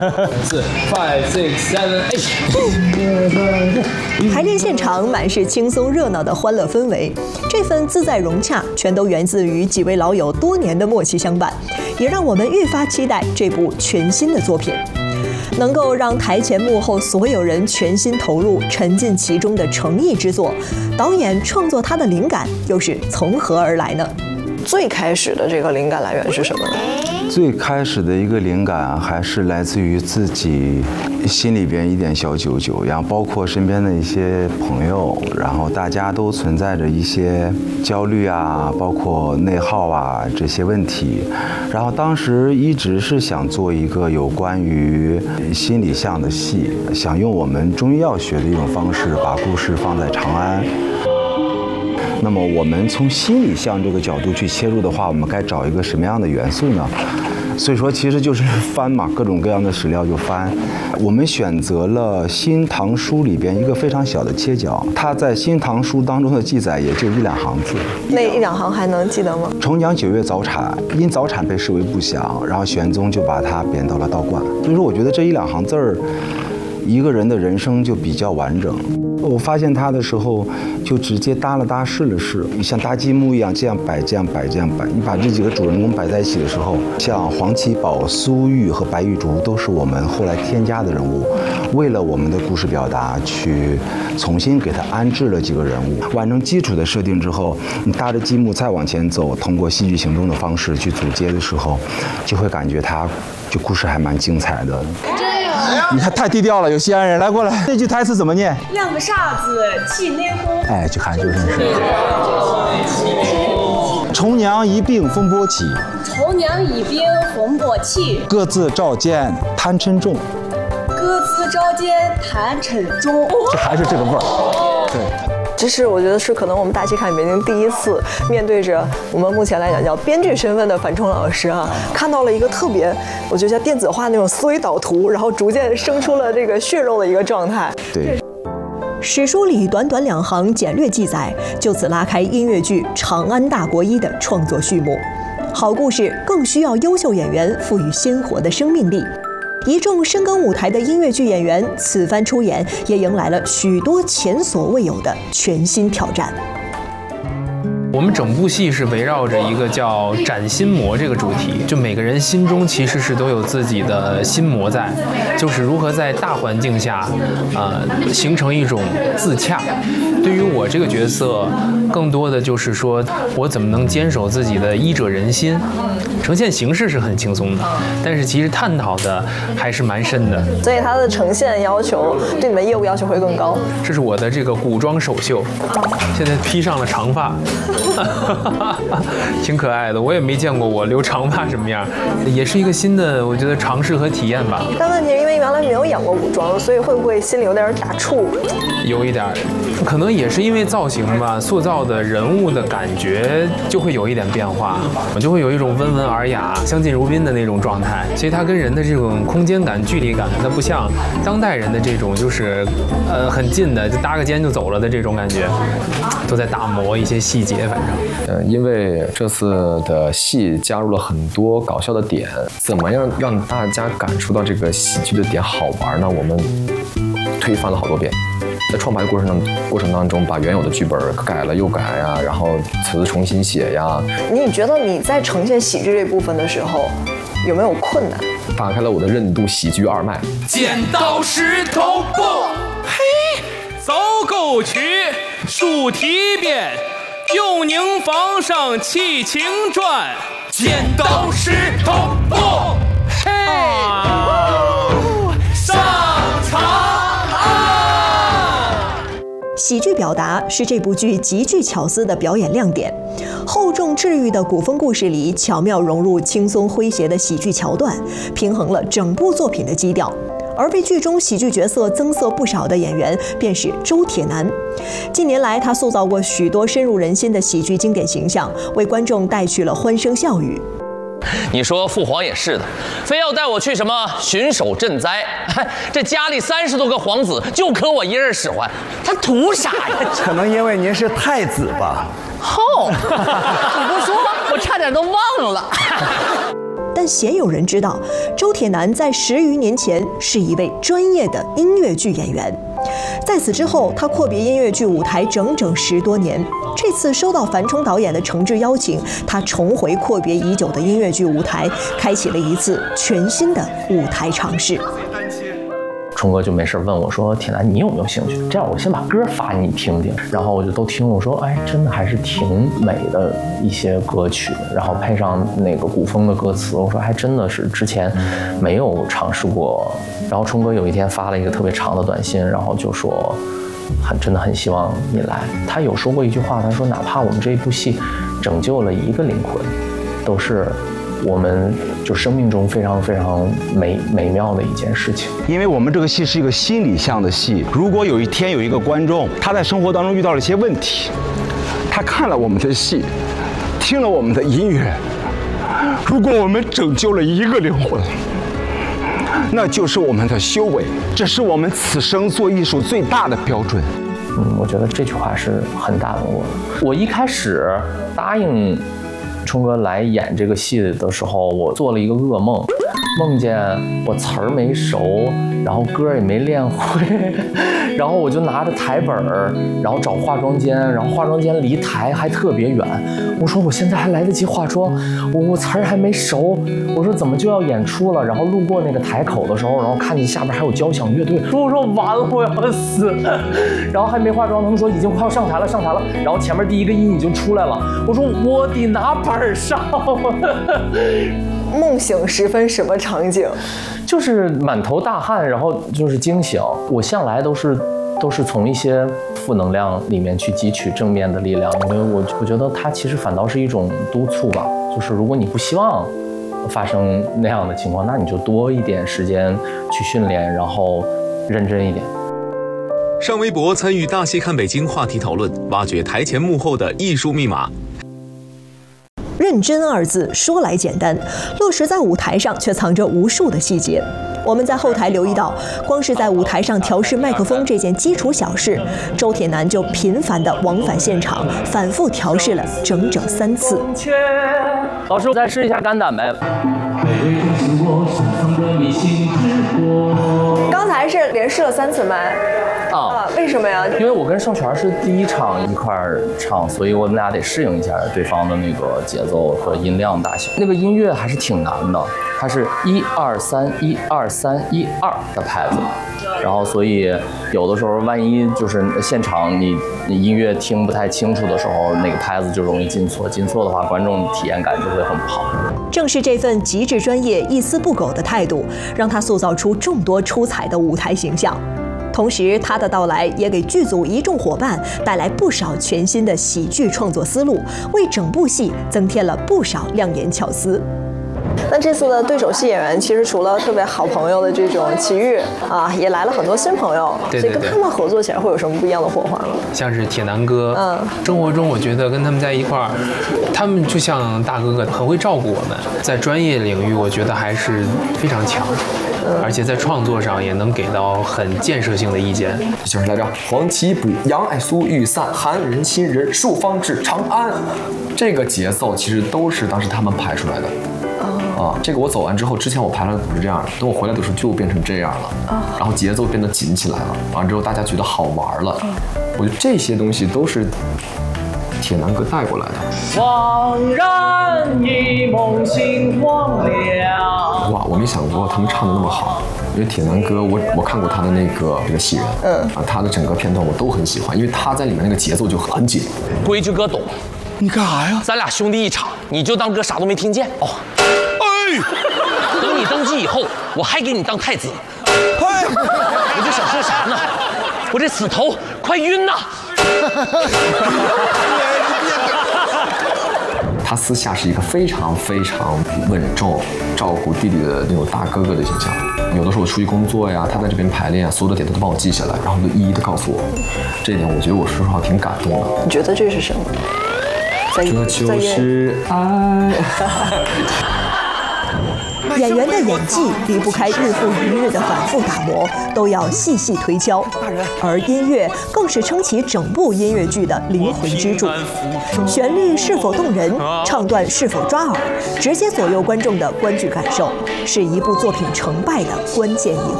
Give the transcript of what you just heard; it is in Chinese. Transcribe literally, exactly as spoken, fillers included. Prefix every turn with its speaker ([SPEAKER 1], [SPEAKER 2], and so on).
[SPEAKER 1] 四 five six seven eight。
[SPEAKER 2] 排练现场满是轻松热闹的欢乐氛围，这份自在融洽，全都源自于几位老友多年的默契相伴，也让我们愈发期待这部全新的作品。能够让台前幕后所有人全心投入、沉浸其中的诚意之作，导演创作它的灵感又是从何而来呢？
[SPEAKER 3] 最开始的这个灵感来源是什么呢？
[SPEAKER 4] 最开始的一个灵感还是来自于自己心里边一点小九九，然后包括身边的一些朋友，然后大家都存在着一些焦虑啊，包括内耗啊这些问题。然后当时一直是想做一个有关于心理项的戏，想用我们中医药学的一种方式把故事放在长安。那么我们从心理项这个角度去切入的话，我们该找一个什么样的元素呢？所以说其实就是翻嘛，各种各样的史料就翻。我们选择了《新唐书》里边一个非常小的切角，它在《新唐书》当中的记载也就一两行字。
[SPEAKER 3] 那一两行还能记得吗？
[SPEAKER 4] 重阳九月早产，因早产被视为不祥，然后玄宗就把他贬到了道观。所以说我觉得这一两行字儿，一个人的人生就比较完整。我发现他的时候，就直接搭了搭试了试，像搭积木一样这样摆、这样摆、这样摆。你把这几个主人公摆在一起的时候，像黄七宝、苏玉和白玉竹都是我们后来添加的人物，为了我们的故事表达去重新给他安置了几个人物，完成基础的设定之后，你搭着积木再往前走，通过戏剧行动的方式去组接的时候，就会感觉他就故事还蛮精彩的。你看太低调了，有西安人来过来，这句台词怎么念？
[SPEAKER 5] 两个傻子气内讧。
[SPEAKER 4] 哎，就看就是是。重阳一病风波起，
[SPEAKER 5] 重阳一病风波起。
[SPEAKER 4] 各自照见贪嗔重，
[SPEAKER 5] 各自照见贪嗔重。
[SPEAKER 4] 这还是这个味儿。对。
[SPEAKER 3] 这是我觉得是可能我们大戏看北京第一次面对着我们目前来讲叫编剧身份的樊冲老师啊，看到了一个特别我觉得像电子化那种思维导图，然后逐渐生出了这个血肉的一个状态。
[SPEAKER 4] 对。
[SPEAKER 2] 史书里短短两行简略记载，就此拉开音乐剧《长安大国医》的创作序幕。好故事更需要优秀演员赋予鲜活的生命力。一众深耕舞台的音乐剧演员此番出演，也迎来了许多前所未有的全新挑战。
[SPEAKER 1] 我们整部戏是围绕着一个叫斩心魔这个主题，就每个人心中其实是都有自己的心魔在，就是如何在大环境下，呃，形成一种自洽。对于我这个角色，更多的就是说我怎么能坚守自己的医者仁心。呈现形式是很轻松的，但是其实探讨的还是蛮深的。
[SPEAKER 3] 所以它的呈现要求对你们业务要求会更高。
[SPEAKER 1] 这是我的这个古装首秀，现在披上了长发。挺可爱的，我也没见过我留长发什么样，也是一个新的我觉得尝试和体验吧。
[SPEAKER 3] 但问题是因为原来没有演过古装，所以会不会心里有点打怵？
[SPEAKER 1] 有一点，可能也是因为造型吧，塑造的人物的感觉就会有一点变化，我就会有一种温文尔雅、相敬如宾的那种状态，所以它跟人的这种空间感、距离感，它不像当代人的这种就是呃很近的，就搭个肩就走了的这种感觉，都在打磨一些细节。反正，
[SPEAKER 6] 呃，因为这次的戏加入了很多搞笑的点，怎么样让大家感受到这个喜剧的点好玩呢？我们推翻了好多遍，在创排的过程当过程当中，把原有的剧本改了又改呀，然后词重新写呀。
[SPEAKER 3] 你觉得你在呈现喜剧这部分的时候，有没有困难？
[SPEAKER 6] 打开了我的任督喜剧二脉。
[SPEAKER 7] 剪刀石头布，嘿，走沟渠，竖题匾。右宁房上砌情传，剪刀石头布，嘿，上长安。
[SPEAKER 2] 喜剧表达是这部剧极具巧思的表演亮点，厚重治愈的古风故事里巧妙融入轻松诙谐的喜剧桥段，平衡了整部作品的基调。而为剧中喜剧角色增色不少的演员便是周铁男。近年来，他塑造过许多深入人心的喜剧经典形象，为观众带去了欢声笑语。
[SPEAKER 8] 你说父皇也是的，非要带我去什么巡守赈灾，这家里三十多个皇子就可我一人使唤，他图啥呀？
[SPEAKER 9] 可能因为您是太子吧。
[SPEAKER 8] 吼！你不说，我差点都忘了。
[SPEAKER 2] 但鲜有人知道，周铁男在十余年前是一位专业的音乐剧演员。在此之后，他阔别音乐剧舞台整整十多年。这次收到樊冲导演的诚挚邀请，他重回阔别已久的音乐剧舞台，开启了一次全新的舞台尝试。
[SPEAKER 8] 冲哥就没事问我说：“铁男，你有没有兴趣？这样我先把歌发你听听。”然后我就都听，我说：“哎，真的还是挺美的一些歌曲，然后配上那个古风的歌词，我说还真的是之前没有尝试过。”然后冲哥有一天发了一个特别长的短信，然后就说：“很真的很希望你来。”他有说过一句话，他说：“哪怕我们这一部戏拯救了一个灵魂，都是我们就生命中非常非常美美妙的一件事情。”
[SPEAKER 4] 因为我们这个戏是一个心理向的戏，如果有一天有一个观众他在生活当中遇到了一些问题，他看了我们的戏，听了我们的音乐，如果我们拯救了一个灵魂，那就是我们的修为，这是我们此生做艺术最大的标准。
[SPEAKER 8] 嗯，我觉得这句话是很打动我的。我一开始答应冲哥来演这个戏的时候，我做了一个噩梦，梦见我词儿没熟，然后歌也没练会，然后我就拿着台本儿，然后找化妆间，然后化妆间离台还特别远。我说我现在还来得及化妆，我我词儿还没熟，我说怎么就要演出了？然后路过那个台口的时候，然后看见下边还有交响乐队，我说完了，我要死。然后还没化妆，他们说已经快要上台了，上台了。然后前面第一个音已经出来了，我说我得拿本上。
[SPEAKER 3] 梦醒时分什么场景？
[SPEAKER 8] 就是满头大汗，然后就是惊醒。我向来都是都是从一些负能量里面去汲取正面的力量，因为我我觉得它其实反倒是一种督促吧。就是如果你不希望发生那样的情况，那你就多一点时间去训练，然后认真一点。
[SPEAKER 10] 上微博参与大戏看北京话题讨论，挖掘台前幕后的艺术密码。
[SPEAKER 2] 认真二字说来简单，落实在舞台上却藏着无数的细节。我们在后台留意到，光是在舞台上调试麦克风这件基础小事，周铁男就频繁地往返现场，反复调试了整整三次。
[SPEAKER 8] 老师，我再试一下肝胆呗。
[SPEAKER 3] 刚才是连试了三次麦。啊，为什么呀？
[SPEAKER 8] 因为我跟盛全是第一场一块儿唱，所以我们俩得适应一下对方的那个节奏和音量大小。那个音乐还是挺难的，它是一二三一二三一二的拍子，然后所以有的时候万一就是现场你你音乐听不太清楚的时候，那个拍子就容易进错，进错的话观众体验感就会很不好。
[SPEAKER 2] 正是这份极致专业、一丝不苟的态度，让他塑造出众多出彩的舞台形象。同时，他的到来也给剧组一众伙伴带来不少全新的喜剧创作思路，为整部戏增添了不少亮眼巧思。
[SPEAKER 3] 那这次的对手戏演员，其实除了特别好朋友的这种齐豫啊，也来了很多新朋友，
[SPEAKER 1] 对对对，
[SPEAKER 3] 所以跟他们合作起来会有什么不一样的火花吗？
[SPEAKER 1] 像是铁男哥，
[SPEAKER 3] 嗯，
[SPEAKER 1] 生活中我觉得跟他们在一块儿，他们就像大哥哥，很会照顾我们，在专业领域我觉得还是非常强。而且在创作上也能给到很建设性的意见。
[SPEAKER 6] 这就是来着，黄旗补，杨爱苏玉散，韩人亲人，数方至长安。这个节奏其实都是当时他们排出来的。啊，这个我走完之后，之前我排的不是这样的，等我回来的时候就变成这样了，然后节奏变得紧起来了，完之后大家觉得好玩了。我觉得这些东西都是铁男哥带过来的。
[SPEAKER 8] 恍然一梦心荒凉。
[SPEAKER 6] 哇，我没想过他们唱的那么好，因为铁男哥，我我看过他的那个这个戏人，嗯啊，他的整个片段我都很喜欢，因为他在里面那个节奏就很紧。
[SPEAKER 8] 规矩哥懂，
[SPEAKER 9] 你干啥呀？
[SPEAKER 8] 咱俩兄弟一场，你就当哥啥都没听见哦。哎，等你登基以后，我还给你当太子。
[SPEAKER 9] 哎，
[SPEAKER 8] 我就想说啥呢？我这死头快晕呐！
[SPEAKER 6] 他私下是一个非常非常稳重、照顾弟弟的那种大哥哥的形象。有的时候我出去工作呀，他在这边排练啊，所有的点都帮我记下来，然后就一一的告诉我。这一点我觉得我说实话挺感动的。
[SPEAKER 3] 你觉得这是什么？
[SPEAKER 6] 这就是爱。
[SPEAKER 2] 演员的演技离不开日复一日的反复打磨，都要细细推敲。而音乐更是撑起整部音乐剧的灵魂支柱。旋律是否动人，唱段是否抓耳，直接左右观众的观剧感受，是一部作品成败的关键因